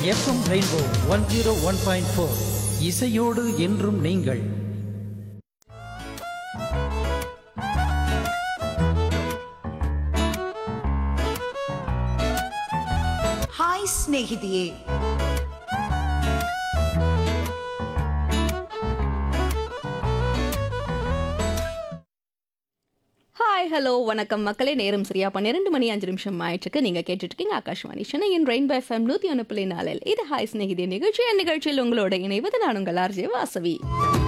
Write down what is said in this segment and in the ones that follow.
FM rainbow 101.4 இசையோடு என்றும் நீங்கள். ಹಾಯ್ ಸ್ನೇಹಿತೆಯೇ, ஹாய் ஹலோ வணக்கம் மக்களே. நேரம் சரியா 12:05 ஆயிட்டுருக்கு. நீங்கள் கேட்டுட்ருக்கீங்க ஆகாஷ்வாணி சென்னையின் ரெயின்போ எஃப்எம் 101.4. இது ஹாய் ஸ்நேகிதி நிகழ்ச்சி. நிகழ்ச்சியில் உங்களோட இணைவது நான் உங்கள் ஆர்ஜே வாசவி.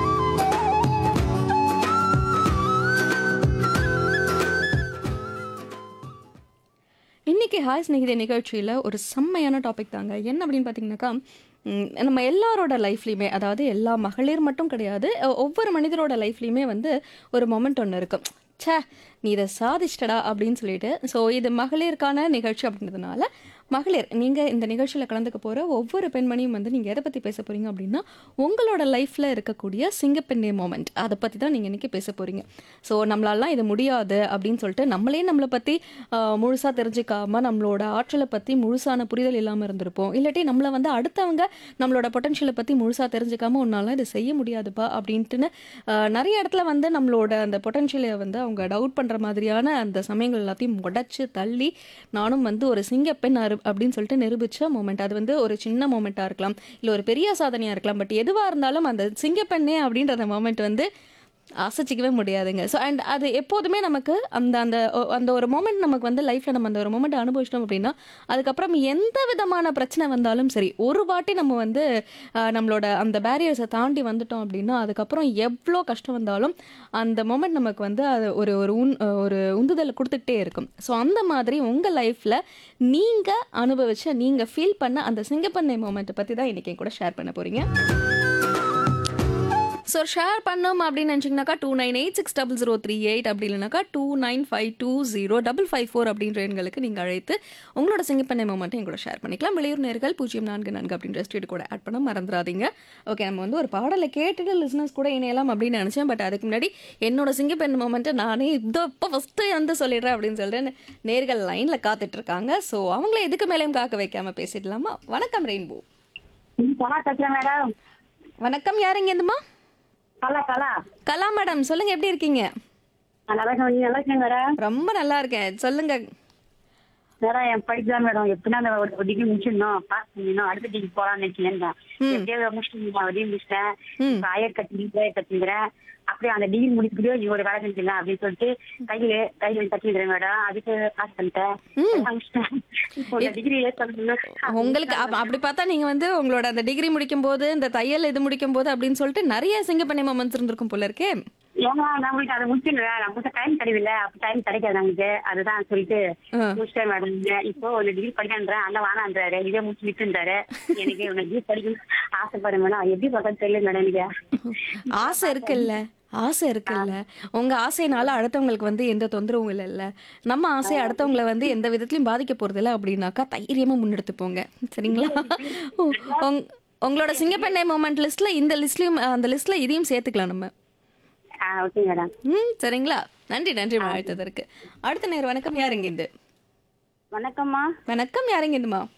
இன்றைக்கி ஹாய் ஸ்நேகிதி நிகழ்ச்சியில் ஒரு செம்மையான டாபிக் தாங்க. என்ன அப்படின்னு பார்த்தீங்கன்னாக்கா, நம்ம எல்லாரோட லைஃப்லேயுமே, அதாவது எல்லா மகளிர் மட்டும் கிடையாது, ஒவ்வொரு மனிதரோட லைஃப்லேயுமே வந்து ஒரு மொமெண்ட் ஒன்று இருக்கும். ச்சே, நீ இதை சாதிச்சிட்டடா அப்படின்னு சொல்லிட்டு. ஸோ இது மகளிருக்கான நிகழ்ச்சி அப்படின்றதுனால, மகளிர் நீங்கள் இந்த நிகழ்ச்சியில் கலந்துக்க போகிற ஒவ்வொரு பெண்மணியும் வந்து நீங்கள் எதை பற்றி பேச போகிறீங்க அப்படின்னா, உங்களோட லைஃப்பில் இருக்கக்கூடிய சிங்கப்பெண்ணே மொமெண்ட், அதை பற்றி தான் நீங்கள் இன்றைக்கி பேச போகிறீங்க. ஸோ நம்மளாலாம் இது முடியாது அப்படின்னு சொல்லிட்டு நம்மளை பற்றி முழுசாக தெரிஞ்சுக்காமல், நம்மளோட ஆற்றலை பற்றி முழுசான புரிதல் இல்லாமல் இருந்திருப்போம். இல்லாட்டி நம்மளை வந்து அடுத்தவங்க நம்மளோட பொட்டன்ஷியலை பற்றி முழுசாக தெரிஞ்சுக்காமல் உன்னால இதை செய்ய முடியாதுப்பா அப்படின்ட்டுன்னு நிறைய இடத்துல வந்து நம்மளோட அந்த பொட்டன்ஷியலை வந்து அவங்க டவுட் பண்ணுற மாதிரியான அந்த சமயங்கள் எல்லாத்தையும் உடைச்சு தள்ளி, நானும் வந்து ஒரு சிங்கப்பெண் அப்படின்னு சொல்லிட்டு நிரூபித்த மூமெண்ட். அது வந்து ஒரு சின்ன மூமெண்ட்டாக இருக்கலாம், இல்லை ஒரு பெரிய சாதனையாக இருக்கலாம். பட் எதுவாக இருந்தாலும் அந்த சிங்கப்பெண்ணே அப்படின்ற அந்த மூமெண்ட் வந்து அசைச்சிக்கவே முடியாதுங்க. ஸோ அண்ட் அது எப்போதுமே நமக்கு அந்த அந்த அந்த ஒரு மொமெண்ட் நமக்கு வந்து லைஃப்பில் நம்ம அந்த ஒரு மொமெண்ட் அனுபவிச்சிட்டோம் அப்படின்னா, அதுக்கப்புறம் எந்த விதமான பிரச்சனை வந்தாலும் சரி, ஒரு வாட்டி நம்ம வந்து நம்மளோட அந்த பேரியர்ஸை தாண்டி வந்துட்டோம் அப்படின்னா, அதுக்கப்புறம் எவ்வளோ கஷ்டம் வந்தாலும் அந்த மொமெண்ட் நமக்கு வந்து அது ஒரு ஒரு ஒரு உந்துதலை கொடுத்துக்கிட்டே இருக்கும். ஸோ அந்த மாதிரி உங்கள் லைஃப்பில் நீங்கள் அனுபவிச்ச, நீங்கள் ஃபீல் பண்ண அந்த சிங்கப்பெண்ணை மொமெண்ட்டை பற்றி தான் இன்றைக்கி கூட ஷேர் பண்ண போகிறீங்க. ஸோ ஷேர் பண்ணோம் அப்படின்னு நினச்சிங்கனாக்கா 29860038 அப்படி இல்லைனாக்கா 29520554 அப்படின்ற எண்களுக்கு நீங்கள் அழைத்து உங்களோட சிங்கப்பெண்ணை மொமெண்ட்டை என் கூட ஷேர் பண்ணிக்கலாம். வெளியூர் நேர்கள் 044 அப்படின்ற ஸ்டேட் கூட ஆட் பண்ண மறந்துடாதீங்க. ஓகே, நம்ம வந்து ஒரு பாடலை கேட்டுட்டு லிசனர்ஸ் கூட இணையலாம் அப்படின்னு நினச்சேன். பட் அதுக்கு முன்னாடி என்னோட சிங்கப்பெண் மொமெண்ட்டை நானே இப்போ ஃபஸ்ட்டு வந்து சொல்லிடுறேன் அப்படின்னு சொல்லிட்டு நேர்கள் லைனில் காத்துட்ருக்காங்க. ஸோ அவங்கள எதுக்கு மேலேயும் காக்க வைக்காமல் பேசிடலாமா? வணக்கம் ரெயின்போ. வணக்கம், யார் இங்கேருந்துமா? கலா மேடம், சொல்லுங்க, எப்படி இருக்கீங்க? ரொம்ப நல்லா இருக்கேன், சொல்லுங்க. என் படிச்சுதான் மேடம், எப்படின்னா அந்த ஒரு டிகிரி முடிச்சிடணும், பாஸ் பண்ணிடணும், அடுத்த டிகிரி போலான்னு நினைச்சேன். எப்படியாவது முடிச்சிட்டேன், ஹையர் கத்துக்கிறேன். அப்படியே அந்த டிகிரி முடிச்சுக்கிட்டே நீ ஒரு வேலை செஞ்சிடலாம் அப்படின்னு சொல்லிட்டு கையில கட்டிக்கிறேன் மேடம். அதுக்கு பாஸ் பண்ணிட்டேன். டிகிரி உங்களுக்கு அப்படி பார்த்தா நீங்க வந்து உங்களோட அந்த டிகிரி முடிக்கும் போது, இந்த தையல் இது முடிக்கும் போது அப்படின்னு சொல்லிட்டு நிறைய சிங்கப்பெண்ணை மொமெண்ட்ஸ் இருந்திருக்கும் போல இருக்கே. ஏன்னா நம்மளுக்கு அதை முடிச்சிடுவேன், நமக்கு டைம் கிடைக்கல, அப்ப டைம் கிடைக்காது நமக்கு. அதுதான் சொல்லிட்டு முடிச்சிட்டேன் மேடம். இப்போ ஒரு டிகிரி படிக்கான்றேன், அந்த வானான்றாரு, இதே முடிச்சு விட்டுன்றாரு. எனக்கு டிகிரி படிக்கணும் ஆசைப்படுறேன் மேடம். எப்படி பார்க்க தெரியல மேடம். எனக்கு ஆசை இருக்குல்ல, உங்க ஆசைனால அடுத்தவங்களுக்கு வந்து எந்த தொந்தரவும் இல்லைல்ல. நம்ம ஆசை அடுத்தவங்களை வந்து எந்த விதத்திலையும் பாதிக்க போறது இல்லை அப்படின்னாக்கா தைரியமா முன்னெடுத்து போங்க, சரிங்களா? உங்களோட சிங்கப்பெண்ணை மொமெண்ட் லிஸ்ட்ல இந்த லிஸ்ட்லயும், அந்த லிஸ்ட்ல இதையும் சேர்த்துக்கலாம் நம்ம. Okay madam. சரிங்களா? நன்றி அழைத்ததற்கு. அடுத்த நேரம் வணக்கம், யாருங்க இது? வணக்கம்மா. வணக்கம், யாருங்க இதுமா?